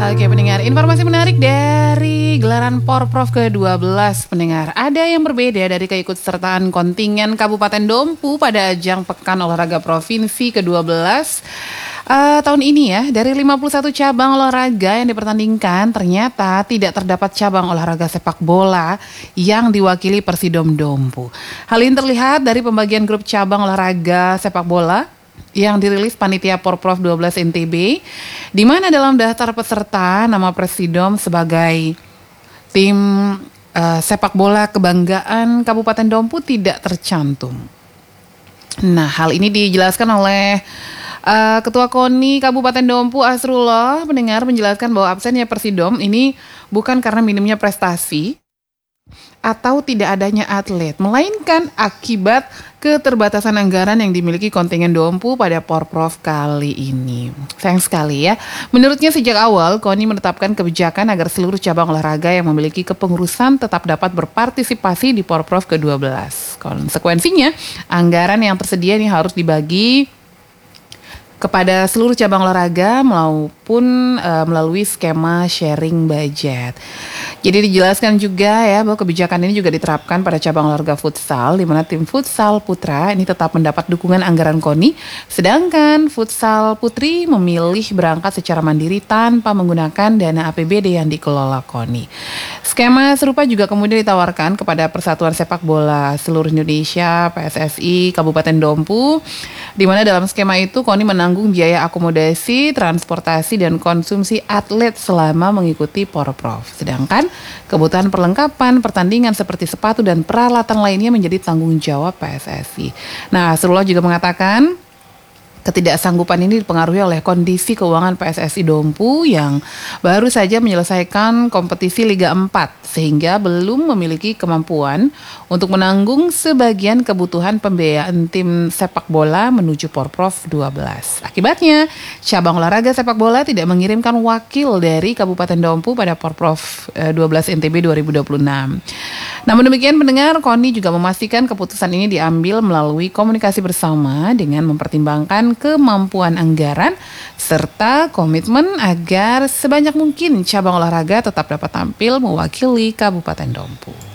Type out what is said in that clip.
Oke pendengar, informasi menarik dari gelaran Porprov ke-12 pendengar. Ada yang berbeda dari keikutsertaan kontingen Kabupaten Dompu pada ajang Pekan Olahraga Provinsi ke-12 tahun ini ya. Dari 51 cabang olahraga yang dipertandingkan, ternyata tidak terdapat cabang olahraga sepak bola yang diwakili Persidom Dompu. Hal ini terlihat dari pembagian grup cabang olahraga sepak bola yang dirilis Panitia Porprov 12 NTB, di mana dalam daftar peserta nama Persidom sebagai tim sepak bola kebanggaan Kabupaten Dompu tidak tercantum. Nah, hal ini dijelaskan oleh Ketua KONI Kabupaten Dompu Asrullah pendengar menjelaskan bahwa absennya Persidom ini bukan karena minimnya prestasi atau tidak adanya atlet, melainkan akibat keterbatasan anggaran yang dimiliki kontingen Dompu pada Porprov kali ini. Sayang sekali ya. Menurutnya sejak awal KONI menetapkan kebijakan agar seluruh cabang olahraga yang memiliki kepengurusan tetap dapat berpartisipasi di Porprov ke-12. Konsekuensinya, anggaran yang tersedia ini harus dibagi kepada seluruh cabang olahraga maupun melalui skema sharing budget. Jadi dijelaskan juga ya bahwa kebijakan ini juga diterapkan pada cabang olahraga futsal, di mana tim futsal putra ini tetap mendapat dukungan anggaran KONI, sedangkan futsal putri memilih berangkat secara mandiri tanpa menggunakan dana APBD yang dikelola KONI. Skema serupa juga kemudian ditawarkan kepada Persatuan Sepak Bola Seluruh Indonesia (PSSI) Kabupaten Dompu, di mana dalam skema itu KONI menanggung biaya akomodasi, transportasi, dan konsumsi atlet selama mengikuti Porprov. Sedangkan kebutuhan perlengkapan pertandingan seperti sepatu dan peralatan lainnya menjadi tanggung jawab PSSI. Nah, Asrullah juga mengatakan ketidaksanggupan ini dipengaruhi oleh kondisi keuangan PSSI Dompu yang baru saja menyelesaikan kompetisi Liga 4 sehingga belum memiliki kemampuan untuk menanggung sebagian kebutuhan pembiayaan tim sepak bola menuju Porprov 12. Akibatnya, cabang olahraga sepak bola tidak mengirimkan wakil dari Kabupaten Dompu pada Porprov 12 NTB 2026. Namun demikian pendengar, KONI juga memastikan keputusan ini diambil melalui komunikasi bersama dengan mempertimbangkan kemampuan anggaran serta komitmen agar sebanyak mungkin cabang olahraga tetap dapat tampil mewakili Kabupaten Dompu.